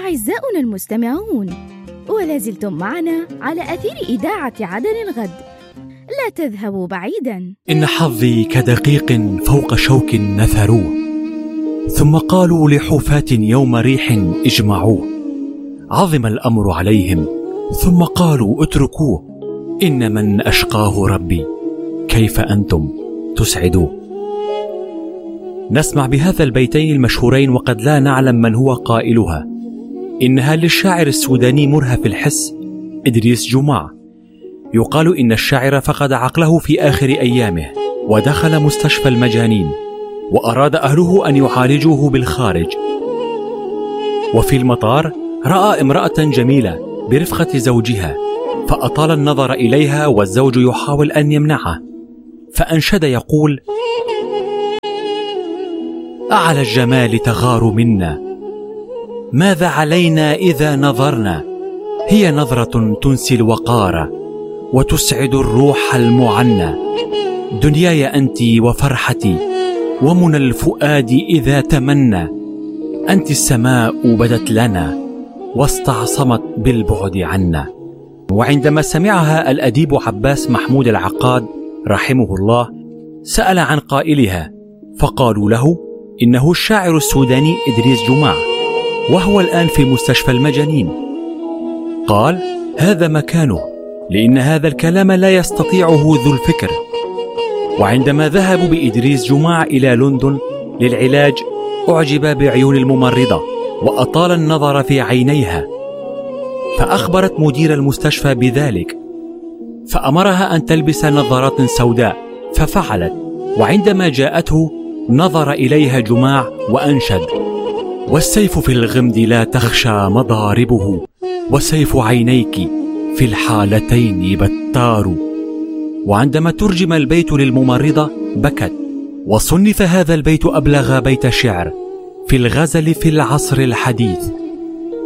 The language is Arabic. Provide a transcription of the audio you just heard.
أعزائنا المستمعون، ولا زلتم معنا على أثير إذاعة عدن الغد، لا تذهبوا بعيدا. إن حظي كدقيق فوق شوك نثروه، ثم قالوا لحفاة يوم ريح اجمعوه. عظم الأمر عليهم ثم قالوا اتركوه، إن من أشقاه ربي كيف أنتم تسعدوه. نسمع بهذا البيتين المشهورين وقد لا نعلم من هو قائلها. إنها للشاعر السوداني مرهف الحس إدريس جمعة. يقال إن الشاعر فقد عقله في آخر أيامه ودخل مستشفى المجانين، وأراد أهله أن يعالجوه بالخارج. وفي المطار رأى امرأة جميلة برفقة زوجها، فأطال النظر إليها والزوج يحاول أن يمنعه، فأنشد يقول: أعلى الجمال تغار منا، ماذا علينا إذا نظرنا؟ هي نظرة تنسي الوقار وتسعد الروح المعنى. دنياي أنت وفرحتي ومنى الفؤاد إذا تمنى، أنت السماء بدت لنا واستعصمت بالبعد عنا. وعندما سمعها الأديب عباس محمود العقاد رحمه الله سأل عن قائلها، فقالوا له إنه الشاعر السوداني إدريس جمعة، وهو الآن في مستشفى المجانين. قال: هذا مكانه، لأن هذا الكلام لا يستطيعه ذو الفكر. وعندما ذهبوا بإدريس جمعة إلى لندن للعلاج أعجب بعيون الممرضة وأطال النظر في عينيها، فأخبرت مدير المستشفى بذلك، فأمرها أن تلبس نظارات سوداء، ففعلت. وعندما جاءته نظر إليها جماع وأنشد: والسيف في الغمد لا تخشى مضاربه، وسيف عينيك في الحالتين بتار. وعندما ترجم البيت للممرضة بكت. وصنف هذا البيت أبلغ بيت شعر في الغزل في العصر الحديث،